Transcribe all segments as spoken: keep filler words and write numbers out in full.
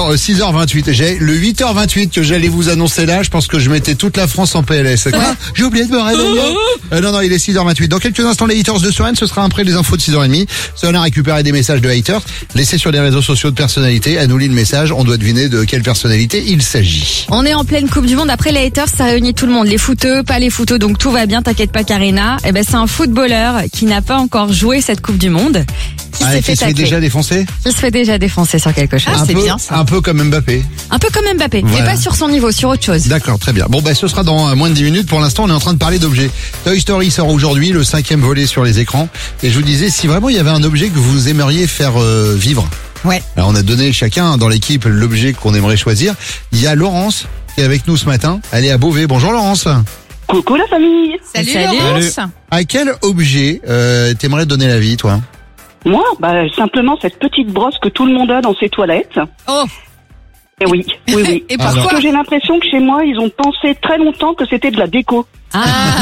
Bon, euh, six heures vingt-huit. J'ai le huit heures vingt-huit que j'allais vous annoncer là. Je pense que je mettais toute la France en P L S. Quoi ? J'ai oublié de me réveiller. Euh, non, non, il est six heures vingt-huit. Dans quelques instants, les haters de Soren, ce sera après les infos de six heures trente. Soren a récupéré des messages de haters laissés sur les réseaux sociaux de personnalités. Elle nous lit le message. On doit deviner de quelle personnalité il s'agit. On est en pleine Coupe du Monde. Après les haters, ça réunit tout le monde. Les footeux, pas les footeux, donc tout va bien. T'inquiète pas, Karina. Eh ben, c'est un footballeur qui n'a pas encore joué cette Coupe du Monde. Qui ah, s'est qui fait se fait tacler. déjà défoncer Il se fait déjà défoncer sur quelque chose. Ah, un c'est peu, bien, ça. Un peu comme Mbappé. Un peu comme Mbappé, Voilà. mais pas sur son niveau, sur autre chose. D'accord, très bien. Bon, bah, ce sera dans euh, moins de dix minutes. Pour l'instant, on est en train de parler d'objets. Toy Story sort aujourd'hui, le cinquième volet sur les écrans. Et je vous disais, si vraiment il y avait un objet que vous aimeriez faire euh, vivre. Ouais. Alors, on a donné chacun dans l'équipe l'objet qu'on aimerait choisir. Il y a Laurence qui est avec nous ce matin. Elle est à Beauvais. Bonjour Laurence. Coucou la famille. Salut, Salut. Laurence. À quel objet euh, t'aimerais donner la vie, toi? Moi, bah simplement cette petite brosse que tout le monde a dans ses toilettes. Oh. Et oui, oui, oui. Et Ah, Parce pourquoi que j'ai l'impression que chez moi, ils ont pensé très longtemps que c'était de la déco. Ah.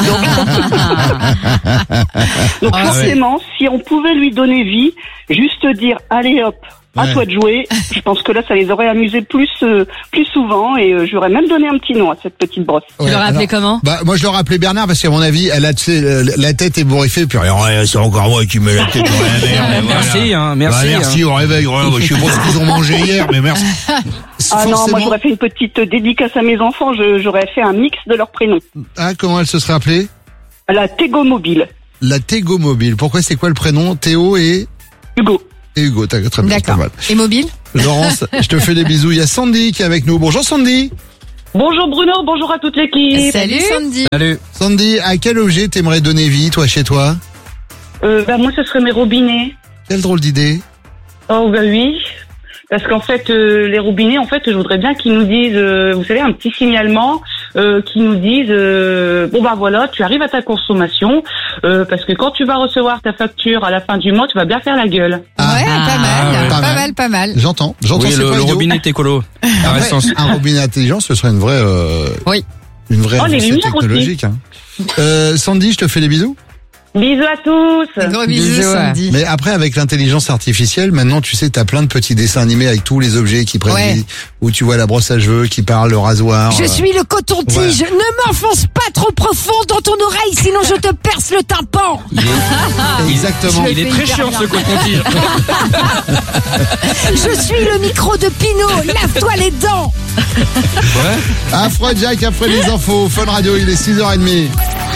Donc Ah, forcément, si on pouvait lui donner vie, juste dire allez hop, à Ouais. toi de jouer, je pense que là, ça les aurait amusés plus euh, plus souvent et euh, j'aurais même donné un petit nom à cette petite brosse. Tu l'aurais appelé comment? Bah, moi, je l'aurais appelé Bernard parce qu'à mon avis, elle a, tu sais, euh, la tête ébouriffée. Puis, ouais, c'est encore moi qui mets la tête dans la mer. Merci, hein, merci. Bah, merci, hein. au réveil. Ouais, bah, je sais pas ce qu'ils ont mangé hier, mais merci. Ah non, moi Forcément- j'aurais fait une petite dédicace à mes enfants, je- j'aurais fait un mix de leurs prénoms. Ah, comment elle se serait appelée? La Tego Mobile. La Tego Mobile. Pourquoi c'est quoi le prénom? Théo et, Hugo. et Hugo. T'as très bien, c'est pas D'accord. mal. Et mobile? Laurence, je te fais des bisous. Il y a Sandy qui est avec nous. Bonjour Sandy. Bonjour Bruno, bonjour à toute l'équipe. Salut Sandy. Salut. Sandy, à quel objet t'aimerais donner vie, toi, chez toi? Euh, bah, moi, ce serait mes robinets. Quelle drôle d'idée. Oh bah oui, parce qu'en fait euh, les robinets, en fait, je voudrais bien qu'ils nous disent, euh, vous savez, un petit signalement, euh, qui nous disent, euh, bon bah voilà, tu arrives à ta consommation, euh, parce que quand tu vas recevoir ta facture à la fin du mois, tu vas bien faire la gueule. Ah, Ouais, pas mal, ah, ouais. pas, Pas mal. mal. pas mal. J'entends. J'entends. Oui, c'est le, pas le idiot. robinet est écolo. À Après, Ressens. un robinet intelligent, ce serait une vraie, euh, Oui. une vraie Oh, les avancée lumières technologique. Hein. Euh, Sandy, je te fais des bisous. Bisous à tous. Gros bisous, Bisous, ouais. Sandy. Mais après, avec l'intelligence artificielle, maintenant, tu sais, t'as plein de petits dessins animés avec tous les objets qui prennent Ouais. vie, où tu vois la brosse à cheveux qui parle, le rasoir. Je euh, suis le coton-tige. Ne m'enfonce pas trop profond dans ton oreille, sinon je te perce le tympan. Exactement. Il est très chiant ce coton-tige. Je suis le micro de Pinot. Lave-toi les dents. Afrojack après les infos. Fun Radio, il est six heures trente.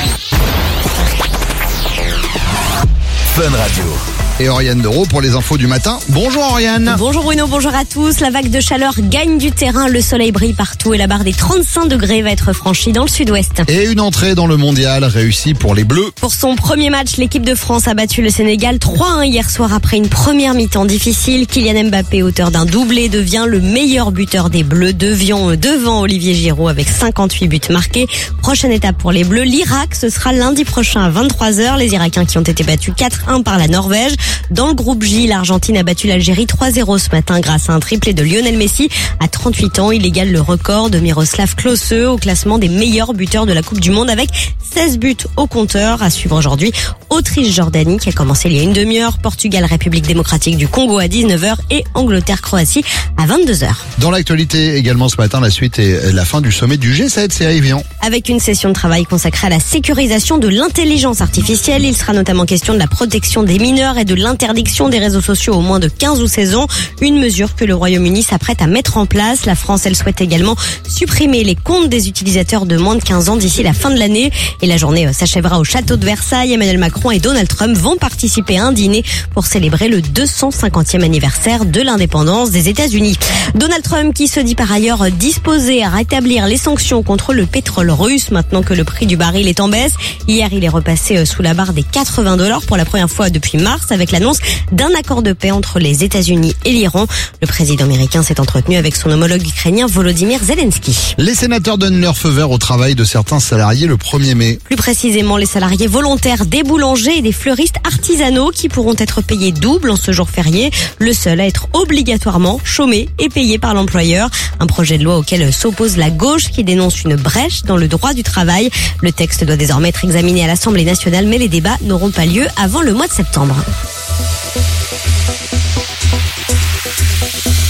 Fun Radio. Et Oriane Dereau pour les infos du matin. Bonjour Oriane. Bonjour Bruno, bonjour à tous. La vague de chaleur gagne du terrain, le soleil brille partout et la barre des trente-cinq degrés va être franchie dans le sud-ouest. Et une entrée dans le mondial réussie pour les Bleus. Pour son premier match, l'équipe de France a battu le Sénégal trois un hier soir après une première mi-temps difficile. Kylian Mbappé, auteur d'un doublé, devient le meilleur buteur des Bleus, devant, devant Olivier Giroud avec cinquante-huit buts marqués. Prochaine étape pour les Bleus, l'Irak, ce sera lundi prochain à vingt-trois heures. Les Irakiens qui ont été battus quatre un par la Norvège. Dans le groupe J, l'Argentine a battu l'Algérie trois zéro ce matin grâce à un triplé de Lionel Messi. À trente-huit ans, il égale le record de Miroslav Klose au classement des meilleurs buteurs de la Coupe du Monde avec seize buts au compteur. À suivre aujourd'hui, Autriche-Jordanie qui a commencé il y a une demi-heure, Portugal-République démocratique du Congo à dix-neuf heures et Angleterre-Croatie à vingt-deux heures. Dans l'actualité également ce matin, la suite et la fin du sommet du G sept, c'est à Évian. Avec une session de travail consacrée à la sécurisation de l'intelligence artificielle, il sera notamment question de la protection des mineurs et de l'interdiction des réseaux sociaux aux moins de quinze ou seize ans, une mesure que le Royaume-Uni s'apprête à mettre en place. La France, elle souhaite également supprimer les comptes des utilisateurs de moins de quinze ans d'ici la fin de l'année. Et la journée s'achèvera au château de Versailles. Emmanuel Macron et Donald Trump vont participer à un dîner pour célébrer le deux cent cinquantième anniversaire de l'indépendance des États-Unis. Donald Trump qui se dit par ailleurs disposé à rétablir les sanctions contre le pétrole russe maintenant que le prix du baril est en baisse. Hier, il est repassé sous la barre des quatre-vingts dollars pour la première fois depuis mars avec l'annonce d'un accord de paix entre les États-Unis et l'Iran. Le président américain s'est entretenu avec son homologue ukrainien Volodymyr Zelensky. Les sénateurs donnent leur feu vert au travail de certains salariés le premier mai. Plus précisément, les salariés volontaires des boulangers et des fleuristes artisanaux qui pourront être payés double en ce jour férié. Le seul à être obligatoirement chômé et payé par l'employeur. Un projet de loi auquel s'oppose la gauche qui dénonce une brèche dans le droit du travail. Le texte doit désormais être examiné à l'Assemblée nationale, mais les débats n'auront pas lieu avant le mois de septembre.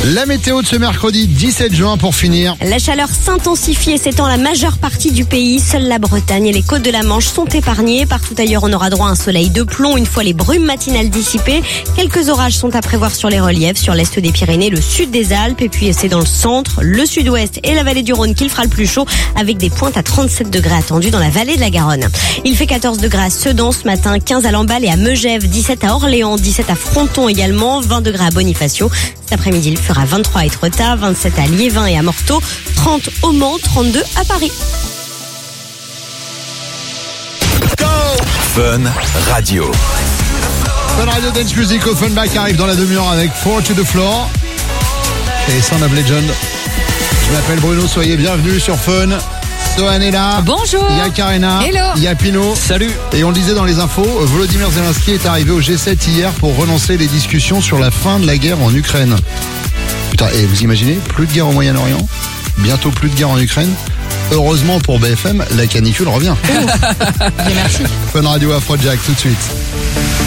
La météo de ce mercredi dix-sept juin pour finir. La chaleur s'intensifie et s'étend à la majeure partie du pays. Seule la Bretagne et les côtes de la Manche sont épargnées. Partout ailleurs, on aura droit à un soleil de plomb une fois les brumes matinales dissipées. Quelques orages sont à prévoir sur les reliefs, sur l'est des Pyrénées, le sud des Alpes. Et puis c'est dans le centre, le sud-ouest et la vallée du Rhône qu'il fera le plus chaud, avec des pointes à trente-sept degrés attendus dans la vallée de la Garonne. Il fait quatorze degrés à Sedan ce matin, quinze à Lamballe et à Megève, dix-sept à Orléans, dix-sept à Fronton également, vingt degrés à Bonifacio. Cet après-midi, il fera vingt-trois à Étretat, vingt-sept à Liévin et à Morteau, trente au Mans, trente-deux à Paris. Fun Radio. Fun Radio Dance Music au Funback arrive dans la demi-heure avec Four to the Floor et Sound of Legend. Je m'appelle Bruno, soyez bienvenus sur Fun. Sohan est là. Bonjour. Il y a Karina. Hello. Il y a Pino. Salut. Et on le disait dans les infos, Volodymyr Zelensky est arrivé au G sept hier pour relancer les discussions sur la fin de la guerre en Ukraine. Putain, et vous imaginez, plus de guerre au Moyen-Orient, bientôt plus de guerre en Ukraine. Heureusement pour B F M, la canicule revient. Bien, merci. Fun Radio Afrojack tout de suite.